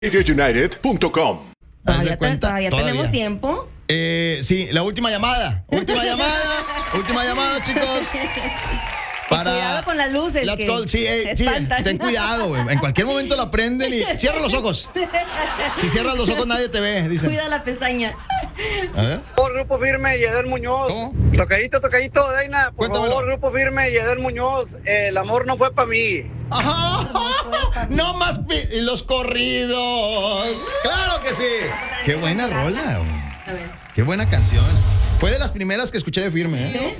RadioUnited.com. Todavía tenemos tiempo. Sí, la última llamada. Última llamada, chicos. Cuidado con las luces. Let's go. Sí, ten cuidado, güey. En cualquier momento la prenden y cierra los ojos. Si cierras los ojos nadie te ve, dicen. Cuida la pestaña. A ver. Por Grupo Firme y Eder Muñoz. ¿Cómo? Tocadito, Daina. Por Cuéntamelo. favor, Grupo Firme y Eder Muñoz. El amor no fue para mí. Ajá. No más los corridos. Claro que sí. Qué buena rola, güey. A ver. Qué buena canción. Fue de las primeras que escuché de Firme, ¿eh?